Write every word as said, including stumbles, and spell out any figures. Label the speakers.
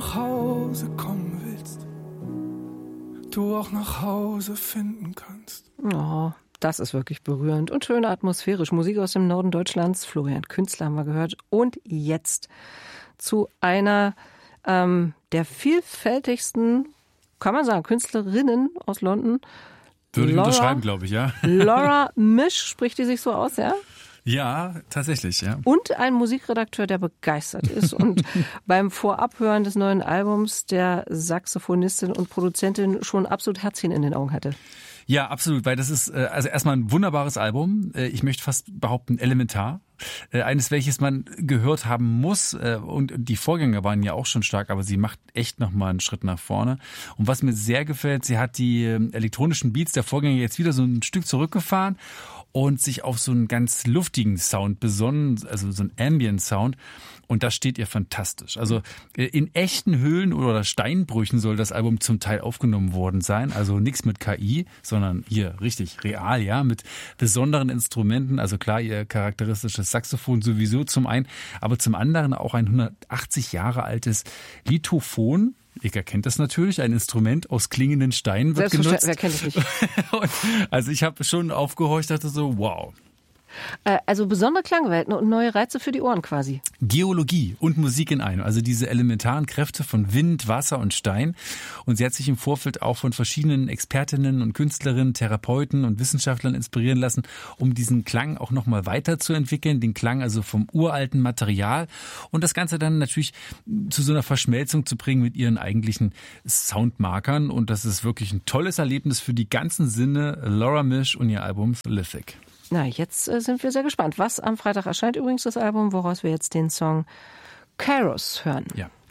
Speaker 1: nach Hause kommen willst, du auch nach Hause finden kannst.
Speaker 2: Oh, das ist wirklich berührend und schön atmosphärisch. Musik aus dem Norden Deutschlands. Florian Künstler haben wir gehört. Und jetzt zu einer ähm, der vielfältigsten, kann man sagen, Künstlerinnen aus London.
Speaker 3: Würde ich
Speaker 2: Laura,
Speaker 3: unterschreiben, glaube ich, ja.
Speaker 2: Laura Misch, spricht die sich so aus, ja?
Speaker 3: Ja, tatsächlich, ja.
Speaker 2: Und ein Musikredakteur, der begeistert ist und beim Vorabhören des neuen Albums der Saxophonistin und Produzentin schon absolut Herzchen in den Augen hatte.
Speaker 3: Ja, absolut, weil das ist äh, also erstmal ein wunderbares Album. Äh, ich möchte fast behaupten, elementar. Äh, eines, welches man gehört haben muss. Äh, und die Vorgänger waren ja auch schon stark, aber sie macht echt nochmal einen Schritt nach vorne. Und was mir sehr gefällt, sie hat die äh, elektronischen Beats der Vorgänger jetzt wieder so ein Stück zurückgefahren und sich auf so einen ganz luftigen Sound besonnen, also so einen Ambient-Sound. Und das steht ihr fantastisch. Also in echten Höhlen oder Steinbrüchen soll das Album zum Teil aufgenommen worden sein. Also nichts mit K I, sondern hier richtig real, ja, mit besonderen Instrumenten. Also klar, ihr charakteristisches Saxophon sowieso zum einen, aber zum anderen auch ein hundertachtzig Jahre altes Lithophon. Ich erkennt das natürlich, ein Instrument aus klingenden Steinen wird genutzt.
Speaker 2: Wer kennt es nicht?
Speaker 3: Also ich habe schon aufgehorcht, dachte so, wow.
Speaker 2: Also besondere Klangwelten und neue Reize für die Ohren quasi.
Speaker 3: Geologie und Musik in einem, also diese elementaren Kräfte von Wind, Wasser und Stein. Und sie hat sich im Vorfeld auch von verschiedenen Expertinnen und Künstlerinnen, Therapeuten und Wissenschaftlern inspirieren lassen, um diesen Klang auch nochmal weiterzuentwickeln, den Klang also vom uralten Material und das Ganze dann natürlich zu so einer Verschmelzung zu bringen mit ihren eigentlichen Soundmarkern. Und das ist wirklich ein tolles Erlebnis für die ganzen Sinne. Laura Misch und ihr Album Lithic.
Speaker 2: Na, jetzt äh, sind wir sehr gespannt. Was am Freitag erscheint übrigens das Album, woraus wir jetzt den Song Kairos hören.
Speaker 3: Ja.